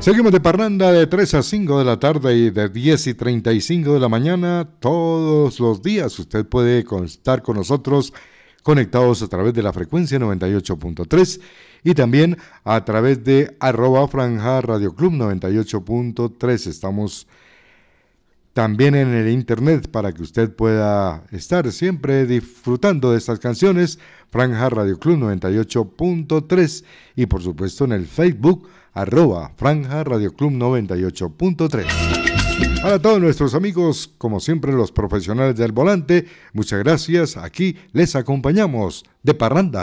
Seguimos de parranda de 3 a 5 de la tarde y de 10:35 de la mañana todos los días. Usted puede estar con nosotros conectados a través de la frecuencia 98.3 y también a través de @franja Radio Club 98.3. Estamos también en el internet para que usted pueda estar siempre disfrutando de estas canciones. Franja Radio Club 98.3 y por supuesto en el Facebook @Franja Radio Club 98.3. Para todos nuestros amigos, como siempre los profesionales del volante, muchas gracias. Aquí les acompañamos de parranda.